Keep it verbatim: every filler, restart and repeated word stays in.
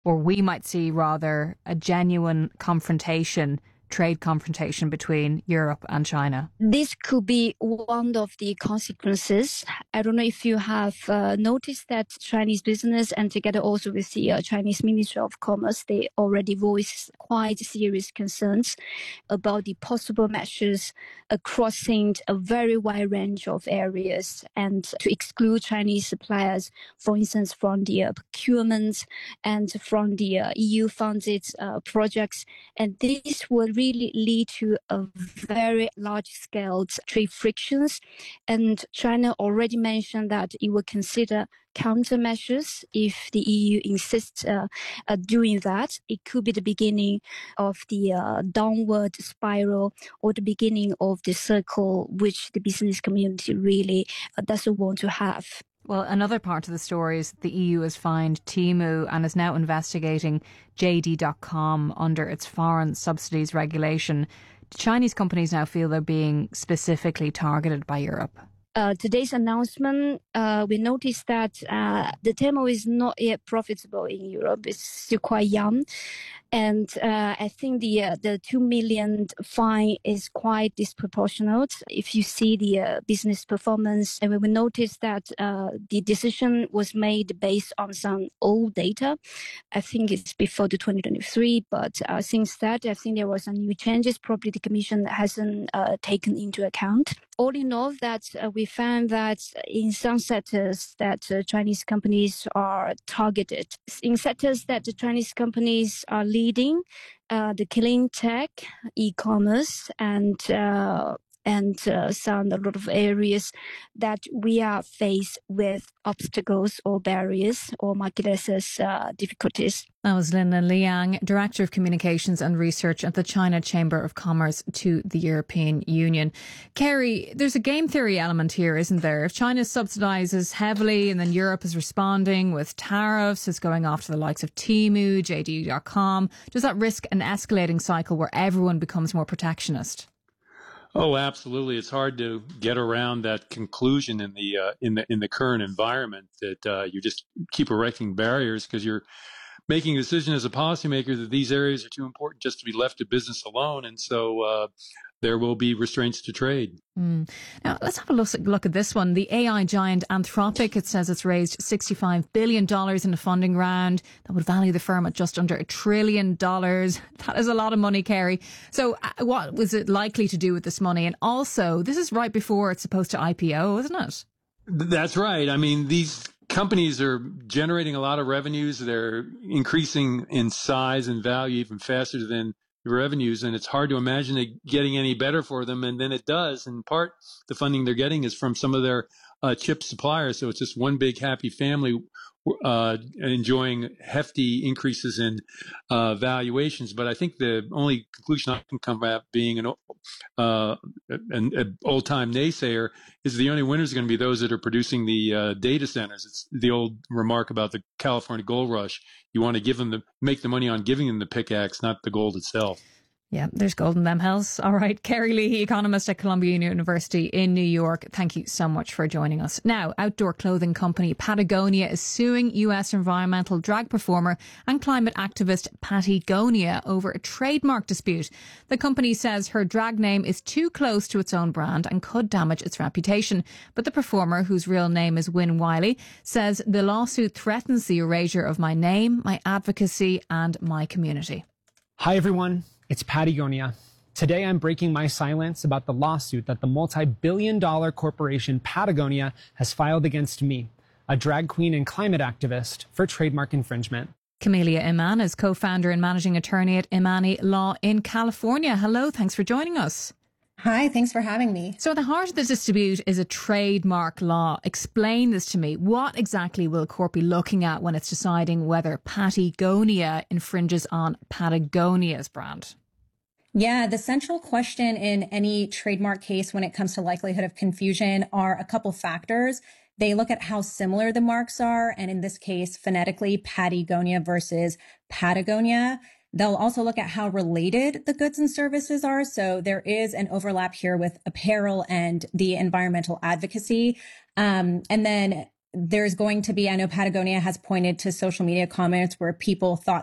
or we might see rather a genuine confrontation, trade confrontation between Europe and China? This could be one of the consequences. I don't know if you have uh, noticed that Chinese business, and together also with the uh, Chinese Ministry of Commerce, they already voiced quite serious concerns about the possible measures across a very wide range of areas, and to exclude Chinese suppliers, for instance, from the uh, procurement and from the uh, E U-funded uh, projects. And this would really lead to a very large-scale trade frictions. And China already mentioned that it will consider countermeasures if the E U insists uh, uh, doing that. It could be the beginning of the uh, downward spiral, or the beginning of the circle which the business community really uh, doesn't want to have. Well, another part of the story is that the E U has fined Temu and is now investigating J D dot com under its foreign subsidies regulation. Chinese companies now feel they're being specifically targeted by Europe. Uh, today's announcement, uh, we noticed that uh, the Temu is not yet profitable in Europe. It's still quite young. And uh, I think the uh, the two million fine is quite disproportionate. If you see the uh, business performance, and we will notice that uh, the decision was made based on some old data. I think it's before the twenty twenty-three, but uh, since that, I think there were some new changes. Probably the Commission hasn't uh, taken into account. All in all, that uh, we found that in some sectors that uh, Chinese companies are targeted. In sectors that the Chinese companies are leading, uh, the clean tech, e-commerce, and uh, and uh, some a lot of areas that we are faced with obstacles or barriers or market access uh, difficulties. That was Linda Liang, Director of Communications and Research at the China Chamber of Commerce to the European Union. Kerry, there's a game theory element here, isn't there? If China subsidises heavily and then Europe is responding with tariffs, it's going after the likes of Temu, J D dot com, does that risk an escalating cycle where everyone becomes more protectionist? Oh, absolutely. It's hard to get around that conclusion in the uh, in the in the current environment that uh, you just keep erecting barriers because you're making a decision as a policymaker that these areas are too important just to be left to business alone, and so uh, there will be restraints to trade. Mm. Now, let's have a look, look at this one. The A I giant Anthropic, it says it's raised sixty-five billion dollars in a funding round that would value the firm at just under a trillion dollars. That is a lot of money, Kerry. So uh, what was it likely to do with this money? And also, this is right before it's supposed to I P O, isn't it? That's right. I mean, these companies are generating a lot of revenues. They're increasing in size and value even faster than the revenues, and it's hard to imagine it getting any better for them. And then it does. In part, the funding they're getting is from some of their uh, chip suppliers. So it's just one big happy family uh, enjoying hefty increases in uh, valuations. But I think the only conclusion I can come at, being an, uh, an, an old-time naysayer, is the only winners are going to be those that are producing the uh, data centers. It's the old remark about the California gold rush. You want to give them the make the money on giving them the pickaxe, not the gold itself. Yeah, there's gold in them hills. All right. Kerry Lee, economist at Columbia University in New York. Thank you so much for joining us. Now, outdoor clothing company Patagonia is suing U S environmental drag performer and climate activist Patagonia over a trademark dispute. The company says her drag name is too close to its own brand and could damage its reputation. But the performer, whose real name is Wyn Wiley, says the lawsuit threatens the erasure of my name, my advocacy and my community. Hi, everyone. It's Patagonia. Today, I'm breaking my silence about the lawsuit that the multi-billion dollar corporation Patagonia has filed against me, a drag queen and climate activist, for trademark infringement. Camelia Iman is co-founder and managing attorney at Imani Law in California. Hello, thanks for joining us. Hi, thanks for having me. So at the heart of the dispute is a trademark law. Explain this to me. What exactly will court be looking at when it's deciding whether Patagonia infringes on Patagonia's brand? Yeah, the central question in any trademark case when it comes to likelihood of confusion are a couple factors. They look at how similar the marks are, and in this case, phonetically, Patagonia versus Patagonia. They'll also look at how related the goods and services are. So there is an overlap here with apparel and the environmental advocacy. Um, and then there's going to be, I know Patagonia has pointed to social media comments where people thought